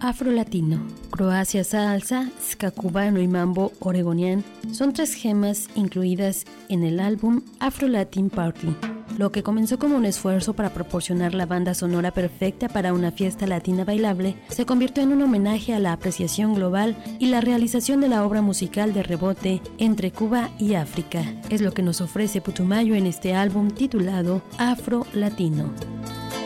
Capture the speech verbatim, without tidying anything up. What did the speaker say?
Afro-latino, Croacia salsa, ska cubano y mambo oregonian son tres gemas incluidas en el álbum Afro-Latin Party, lo que comenzó como un esfuerzo para proporcionar la banda sonora perfecta para una fiesta latina bailable, se convirtió en un homenaje a la apreciación global y la realización de la obra musical de rebote entre Cuba y África. Es lo que nos ofrece Putumayo en este álbum titulado Afro-Latino.